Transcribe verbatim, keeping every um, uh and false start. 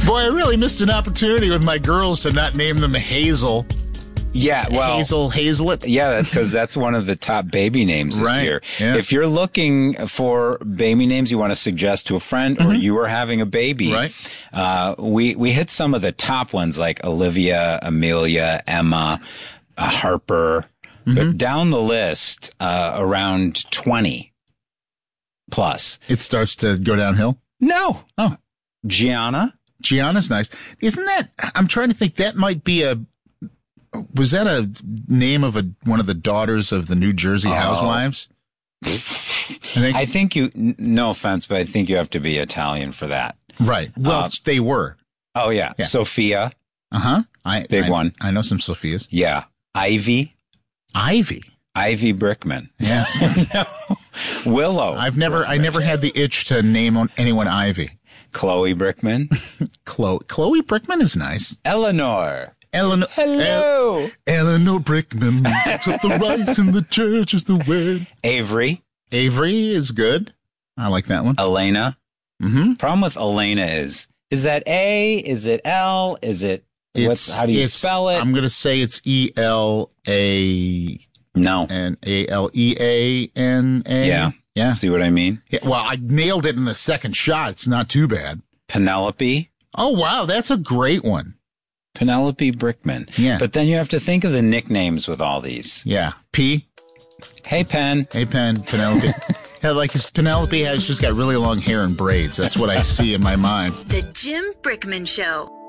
Boy, I really missed an opportunity with my girls to not name them Hazel. Yeah, well, Hazel, Hazelet. Yeah, because that's one of the top baby names this right. year. Yeah. If you're looking for baby names you want to suggest to a friend, mm-hmm. or you are having a baby, right. uh, we we hit some of the top ones like Olivia, Amelia, Emma, uh, Harper. Mm-hmm. But down the list, uh, around twenty plus. It starts to go downhill? No. Oh. Gianna? Gianna's nice. Isn't that, I'm trying to think, that might be a, was that a name of a one of the daughters of the New Jersey oh. Housewives? I think, I think you, no offense, but I think you have to be Italian for that. Right. Well, uh, they were. Oh, yeah. yeah. Sophia. Uh-huh. I, Big I, one. I know some Sophias. Yeah. Ivy. Ivy. Ivy Brickman. Yeah. No. Willow. I've never, Brickman. I never had the itch to name anyone Ivy. Chloe Brickman. Chloe, Chloe Brickman is nice. Eleanor. Eleanor. Hello. El, Eleanor Brickman. Took the rice in the church is the way. Avery. Avery is good. I like that one. Elena. Mm-hmm. Problem with Elena is, is that A? Is it L? Is it, what's, how do you spell it? I'm going to say it's E L A. No. And A L E A N A. Yeah. Yeah. See what I mean? Yeah, well, I nailed it in the second shot. It's not too bad. Penelope. Oh, wow. That's a great one. Penelope Brickman. Yeah. But then you have to think of the nicknames with all these. Yeah. P. Hey, Pen. Hey, Pen. Penelope. Yeah, like his Penelope has just got really long hair and braids. That's what I see in my mind. The Jim Brickman Show.